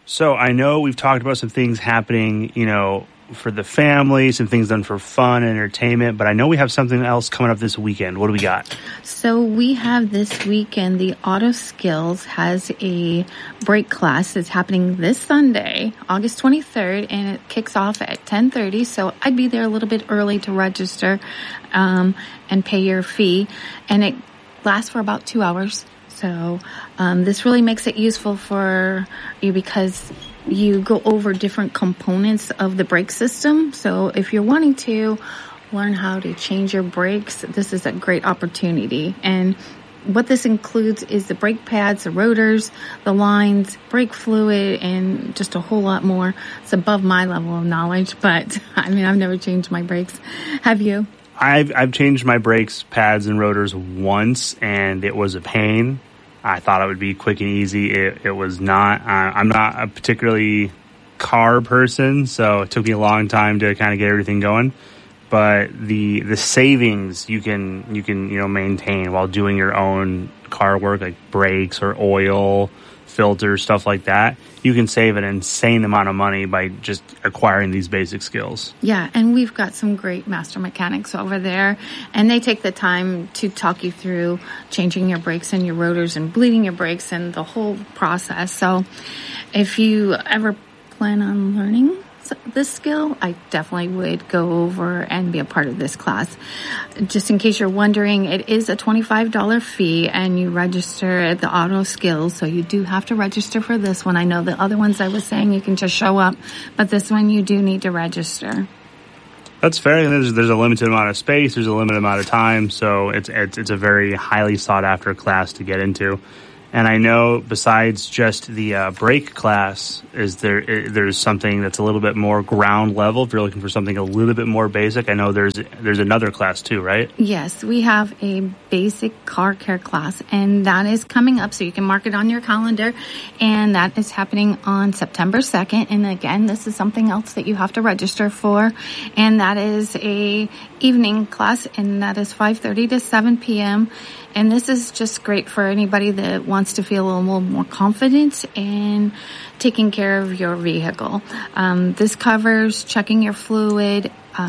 So I know we've talked about some things happening, for the family, some things done for fun and entertainment, but I know we have something else coming up this weekend. What do we got? So we have this weekend, the Auto Skills has a brake class. It's happening this Sunday, August 23rd, and it kicks off at 10:30. So I'd be there a little bit early to register and pay your fee. And it lasts for about 2 hours. So this really makes it useful for you because you go over different components of the brake system. So if you're wanting to learn how to change your brakes, this is a great opportunity. And what this includes is the brake pads, the rotors, the lines, brake fluid, and just a whole lot more. It's above my level of knowledge, but I've never changed my brakes. Have you? I've changed my brakes, pads, and rotors once, and it was a pain. I thought it would be quick and easy. It was not. I'm not a particularly car person, so it took me a long time to kind of get everything going. But the savings you can maintain while doing your own car work, like brakes or oil, filters, stuff like that, you can save an insane amount of money by just acquiring these basic skills. Yeah, and we've got some great master mechanics over there, and they take the time to talk you through changing your brakes and your rotors and bleeding your brakes and the whole process. So if you ever plan on learning this skill, I definitely would go over and be a part of this class. Just in case you're wondering, it is a $25 fee and you register at the Auto Skills, so you do have to register for this one. I know the other ones I was saying you can just show up, but this one you do need to register. That's fair. There's a limited amount of space, there's a limited amount of time, so it's a very highly sought after class to get into. And I know besides just the brake class, there's something that's a little bit more ground level. If you're looking for something a little bit more basic, I know there's another class too, right? Yes, we have a basic car care class, and that is coming up, so you can mark it on your calendar. And that is happening on September 2nd. And again, this is something else that you have to register for, and that is a evening class, and that is 5:30 to 7 p.m. And this is just great for anybody that wants to feel a little more confident in taking care of your vehicle. This covers checking your fluid,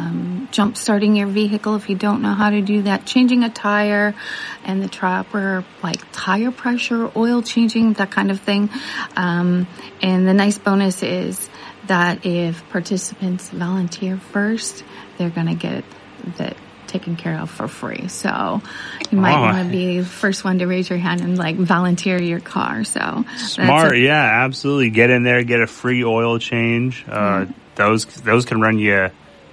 jump starting your vehicle if you don't know how to do that, changing a tire, and the proper tire pressure, oil changing, that kind of thing. And the nice bonus is that if participants volunteer first, they're going to get that taken care of for free. So you might want to be the first one to raise your hand and volunteer your car. So smart. Yeah, absolutely. Get in there, get a free oil change. Those can run you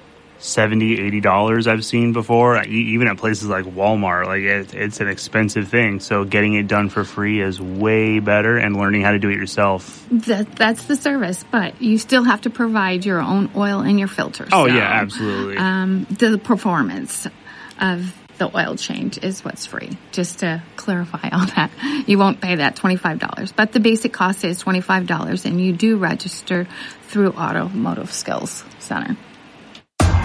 $70, $80 I've seen before, even at places like Walmart. It's an expensive thing, so getting it done for free is way better, and learning how to do it yourself. That's the service, but you still have to provide your own oil and your filters. Oh, yeah, absolutely. The performance of the oil change is what's free, just to clarify all that. You won't pay that $25, but the basic cost is $25, and you do register through Automotive Skills Center.